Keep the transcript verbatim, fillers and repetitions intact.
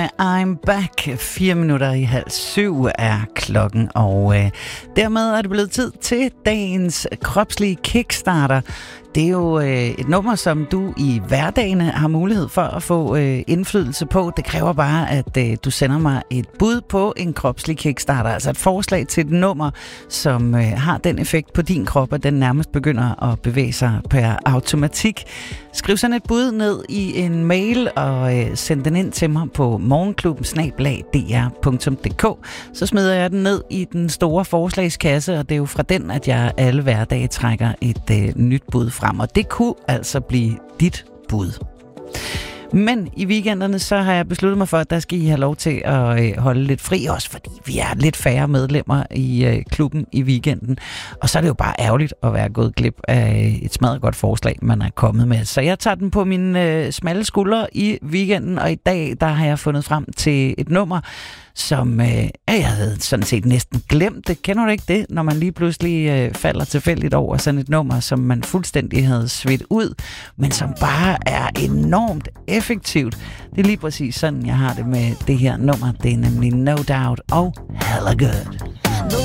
I'm back. Fire minutter i halv syv er klokken, og øh, dermed er det blevet tid til dagens kropslige kickstarter. Det er jo øh, et nummer, som du i hverdagene har mulighed for at få øh, indflydelse på. Det kræver bare, at øh, du sender mig et bud på en kropslig kickstarter. Altså et forslag til et nummer, som øh, har den effekt på din krop, at den nærmest begynder at bevæge sig per automatik. Skriv sådan et bud ned i en mail og øh, send den ind til mig på morgenklubben snabel-a d r punktum d k. Så smider jeg den ned i den store forslagskasse, og det er jo fra den, at jeg alle hverdage trækker et øh, nyt bud frem. Og det kunne altså blive dit bud. Men i weekenderne, så har jeg besluttet mig for, at der skal I have lov til at øh, holde lidt fri, også fordi vi er lidt færre medlemmer i øh, klubben i weekenden. Og så er det jo bare ærgerligt at være gået glip af et smadret godt forslag, man er kommet med. Så jeg tager den på mine øh, smalle skuldre i weekenden, og i dag, der har jeg fundet frem til et nummer, som øh, jeg havde sådan set næsten glemt det. Kender du ikke det, når man lige pludselig øh, falder tilfældigt over sådan et nummer, som man fuldstændig havde svedt ud, men som bare er enormt effektivt. Det er lige præcis sådan, jeg har det med det her nummer. Det er nemlig No Doubt og Hella Good.